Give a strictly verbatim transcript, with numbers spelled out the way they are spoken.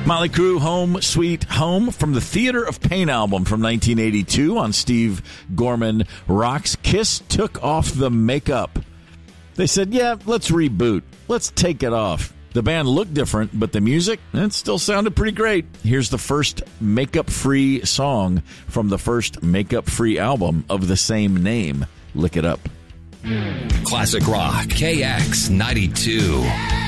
Mötley Crüe, Home Sweet Home, from the Theater of Pain album from nineteen eighty-two on Steve Gorman Rocks. Kiss took off the makeup. They said, yeah, let's reboot. Let's take it off. The band looked different, but the music, it still sounded pretty great. Here's the first makeup-free song from the first makeup-free album of the same name. Look it up. Classic Rock, K X ninety-two.